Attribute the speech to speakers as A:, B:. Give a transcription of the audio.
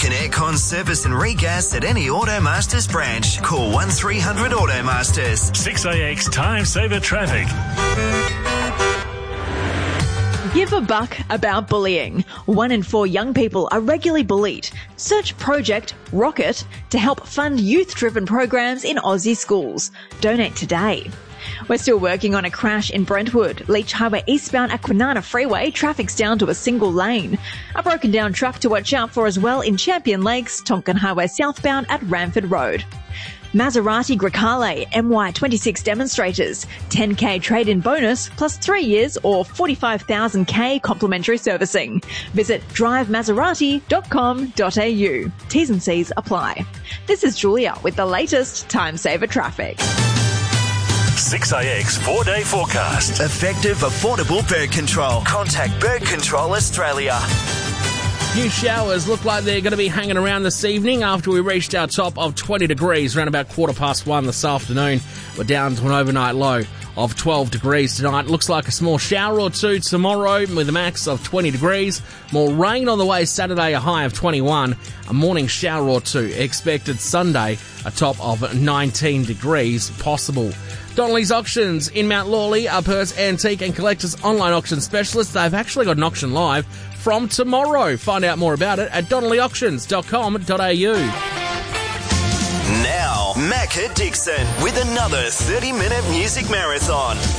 A: Book an aircon service and regas at any Automasters branch. Call 1300 Automasters.
B: 6AX Time Saver Traffic.
C: Give a buck about bullying. 1 in 4 young people are regularly bullied. Search Project Rocket to help fund youth-driven programs in Aussie schools. Donate today. We're still working on a crash in Brentwood. Leach Highway eastbound at Kwinana Freeway, traffic's down to a single lane. A broken down truck to watch out for as well in Champion Lakes, Tonkin Highway southbound at Ranford Road. Maserati Grecale MY26 demonstrators, 10k trade-in bonus plus 3 years or 45,000k complimentary servicing. Visit drivemaserati.com.au. T's and C's apply. This is Julia with the latest Time Saver Traffic.
B: 6AX 4-day forecast.
A: Effective, affordable bird control. Contact Bird Control Australia.
D: Few showers look like they're going to be hanging around this evening after we reached our top of 20 degrees around about 1:15 this afternoon. We're down to an overnight low of 12 degrees tonight. Looks like a small shower or two tomorrow with a max of 20 degrees. More rain on the way Saturday, a high of 21. A morning shower or two expected Sunday, a top of 19 degrees possible. Donnelly's Auctions in Mount Lawley are Perth's antique and collectors online auction specialists. They've actually got an auction live from tomorrow. Find out more about it at donnellyauctions.com.au.
A: Now, Macca Dixon with another 30-minute music marathon.